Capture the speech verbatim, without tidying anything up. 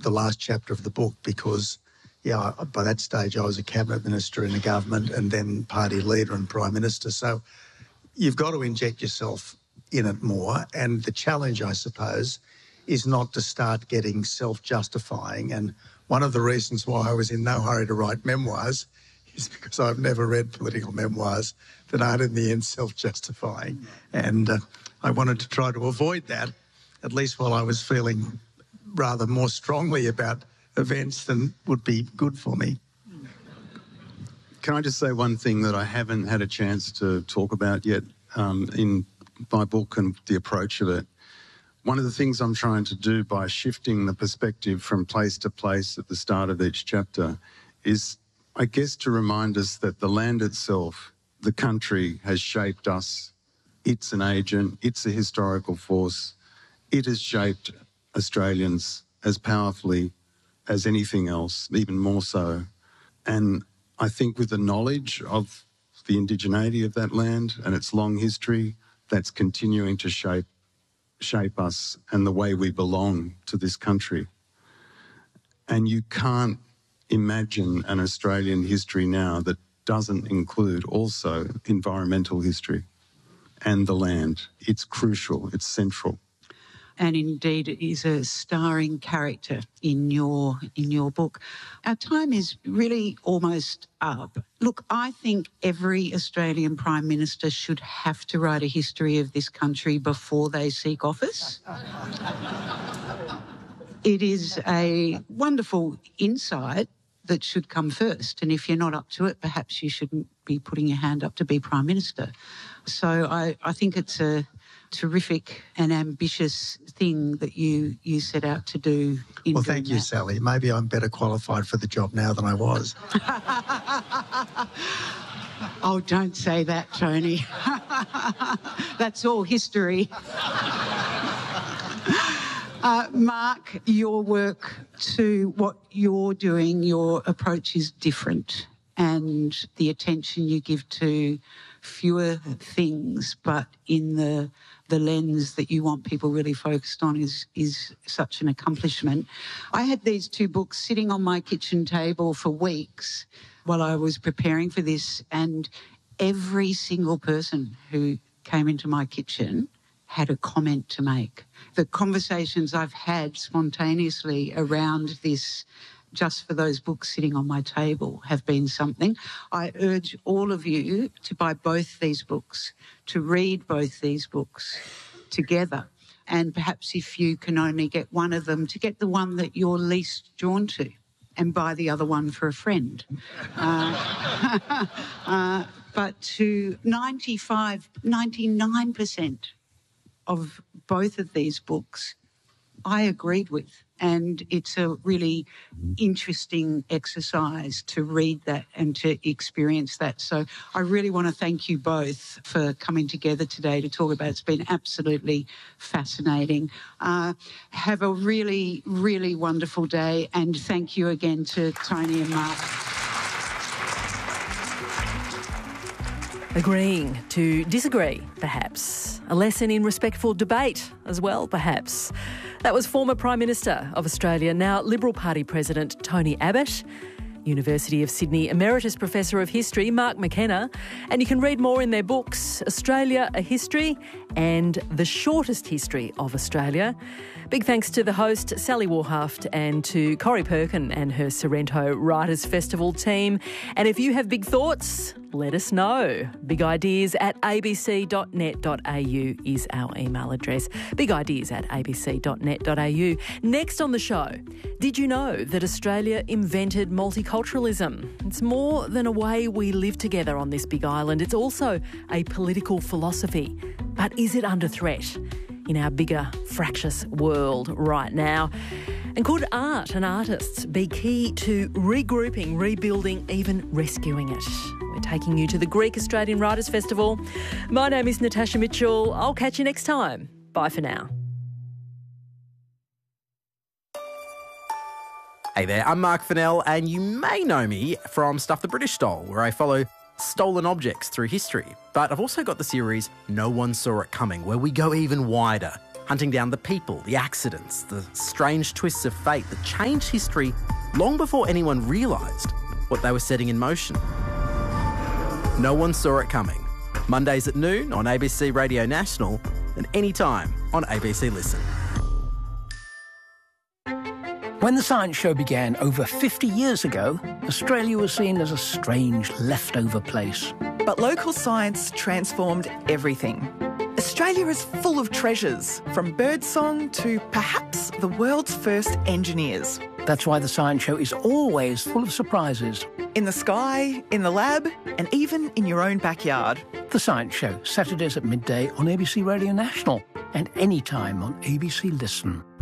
the last chapter of the book because, yeah, by that stage I was a cabinet minister in a government and then party leader and prime minister. So you've got to inject yourself in it more. And the challenge, I suppose, is not to start getting self-justifying. And one of the reasons why I was in no hurry to write memoirs is because I've never read political memoirs that aren't in the end self-justifying. And uh, I wanted to try to avoid that, at least while I was feeling rather more strongly about events than would be good for me. Can I just say one thing that I haven't had a chance to talk about yet um, in my book and the approach of it? One of the things I'm trying to do by shifting the perspective from place to place at the start of each chapter is, I guess, to remind us that the land itself, the country, has shaped us. It's an agent. It's a historical force. It has shaped Australians as powerfully as anything else, even more so. And I think with the knowledge of the indigeneity of that land and its long history, that's continuing to shape shape us and the way we belong to this country. And you can't imagine an Australian history now that doesn't include also environmental history and the land. It's crucial, it's central. And indeed it is a starring character in your in your book. Our time is really almost up. Look, I think every Australian Prime Minister should have to write a history of this country before they seek office. It is a wonderful insight that should come first. And if you're not up to it, perhaps you shouldn't be putting your hand up to be Prime Minister. So I, I think it's a terrific and ambitious thing that you you set out to do. In well, thank you, that. Sally. Maybe I'm better qualified for the job now than I was. Oh, don't say that, Tony. That's all history. Uh, Mark, your work to what you're doing, your approach is different, and the attention you give to fewer things, but in the the lens that you want people really focused on is is such an accomplishment. I had these two books sitting on my kitchen table for weeks while I was preparing for this, and every single person who came into my kitchen had a comment to make. The conversations I've had spontaneously around this, just for those books sitting on my table, have been something. I urge all of you to buy both these books, to read both these books together. And perhaps if you can only get one of them, to get the one that you're least drawn to and buy the other one for a friend. Uh, uh, but to ninety-five, ninety-nine percent of both of these books, I agreed with. And it's a really interesting exercise to read that and to experience that. So I really want to thank you both for coming together today to talk about it. It's been absolutely fascinating. Uh, have a really, really wonderful day. And thank you again to Tony and Mark. Agreeing to disagree, perhaps. A lesson in respectful debate as well, perhaps. That was former Prime Minister of Australia, now Liberal Party President Tony Abbott, University of Sydney Emeritus Professor of History Mark McKenna, and you can read more in their books, Australia, A History and The Shortest History of Australia. Big thanks to the host, Sally Warhaft, and to Corrie Perkin and her Sorrento Writers Festival team. And if you have big thoughts, let us know. Big ideas at a b c dot net dot a u is our email address. Big ideas at a b c dot net dot a u. Next on the show, did you know that Australia invented multiculturalism? It's more than a way we live together on this big island. It's also a political philosophy. But is it under threat in our bigger, fractious world right now? And could art and artists be key to regrouping, rebuilding, even rescuing it? We're taking you to the Greek Australian Writers Festival. My name is Natasha Mitchell. I'll catch you next time. Bye for now. Hey there, I'm Mark Fennell, and you may know me from Stuff the British Stole, where I follow stolen objects through history. But I've also got the series No One Saw It Coming, where we go even wider hunting down the people, the accidents, the strange twists of fate that changed history long before anyone realised what they were setting in motion. No one saw it coming. Mondays at noon on A B C Radio National and anytime on A B C Listen. When the Science Show began over fifty years ago, Australia was seen as a strange leftover place. But local science transformed everything. Australia is full of treasures, from birdsong to perhaps the world's first engineers. That's why the Science Show is always full of surprises. In the sky, in the lab, and even in your own backyard. The Science Show, Saturdays at midday on A B C Radio National and anytime on A B C Listen.